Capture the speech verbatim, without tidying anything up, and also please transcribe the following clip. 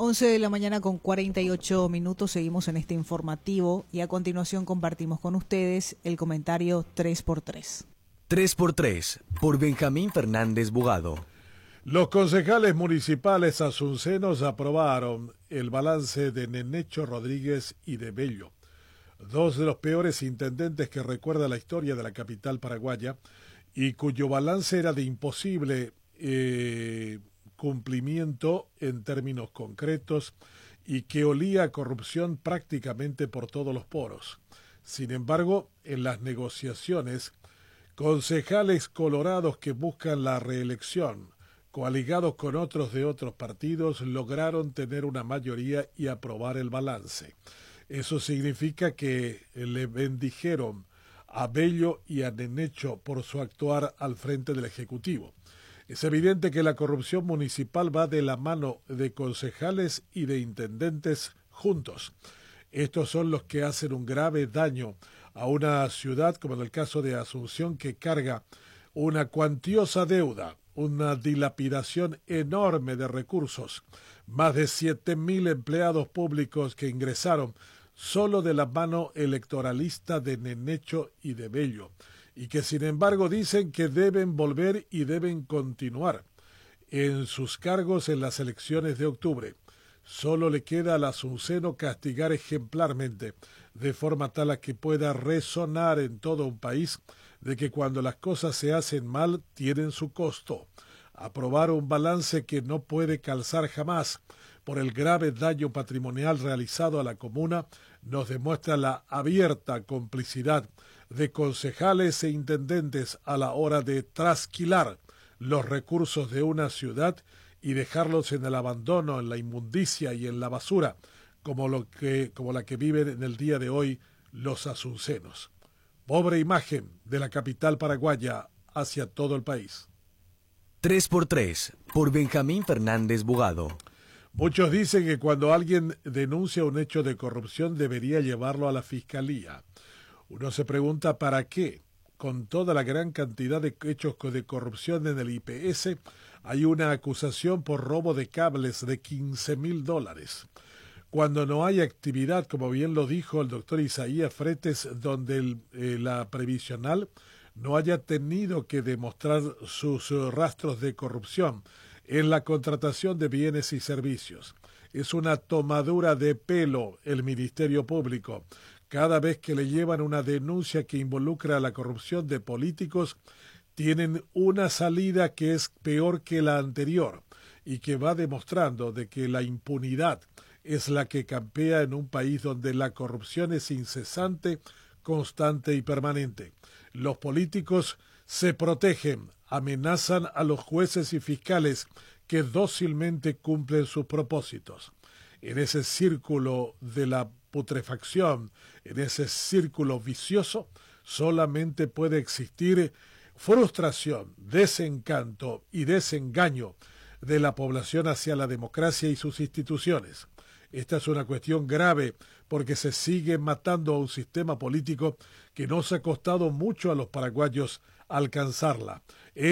once de la mañana con cuarenta y ocho minutos, seguimos en este informativo y a continuación compartimos con ustedes el comentario tres por tres. tres por tres, por Benjamín Fernández Bugado. Los concejales municipales asuncenos aprobaron el balance de Nenecho Rodríguez y de Bello, dos de los peores intendentes que recuerda la historia de la capital paraguaya y cuyo balance era de imposible eh, cumplimiento en términos concretos y que olía a corrupción prácticamente por todos los poros. Sin embargo, en las negociaciones, concejales colorados que buscan la reelección, coaligados con otros de otros partidos, lograron tener una mayoría y aprobar el balance. Eso significa que le bendijeron a Bello y a Nenecho por su actuar al frente del Ejecutivo. Es evidente que la corrupción municipal va de la mano de concejales y de intendentes juntos. Estos son los que hacen un grave daño a una ciudad, como en el caso de Asunción, que carga una cuantiosa deuda, una dilapidación enorme de recursos, más de siete mil empleados públicos que ingresaron solo de la mano electoralista de Nenecho y de Bello, y que sin embargo dicen que deben volver y deben continuar en sus cargos en las elecciones de octubre. Solo le queda al asunceno castigar ejemplarmente, de forma tal a que pueda resonar en todo un país de que cuando las cosas se hacen mal tienen su costo. Aprobar un balance que no puede calzar jamás por el grave daño patrimonial realizado a la comuna nos demuestra la abierta complicidad de concejales e intendentes a la hora de trasquilar los recursos de una ciudad y dejarlos en el abandono, en la inmundicia y en la basura, como, lo que, como la que viven en el día de hoy los asuncenos. Pobre imagen de la capital paraguaya hacia todo el país. tres por tres, por Benjamín Fernández Bugado. Muchos dicen que cuando alguien denuncia un hecho de corrupción debería llevarlo a la fiscalía. Uno se pregunta ¿para qué? Con toda la gran cantidad de hechos de corrupción en el I P S, hay una acusación por robo de cables de quince mil dólares. Cuando no hay actividad, como bien lo dijo el doctor Isaías Fretes, donde el, eh, la previsional no haya tenido que demostrar sus uh, rastros de corrupción en la contratación de bienes y servicios. Es una tomadura de pelo el Ministerio Público. Cada vez que le llevan una denuncia que involucra la corrupción de políticos, tienen una salida que es peor que la anterior y que va demostrando de que la impunidad es la que campea en un país donde la corrupción es incesante, constante y permanente. Los políticos se protegen, amenazan a los jueces y fiscales que dócilmente cumplen sus propósitos. En ese círculo de la putrefacción, en ese círculo vicioso, solamente puede existir frustración, desencanto y desengaño de la población hacia la democracia y sus instituciones. Esta es una cuestión grave porque se sigue matando a un sistema político que nos ha costado mucho a los paraguayos alcanzarla.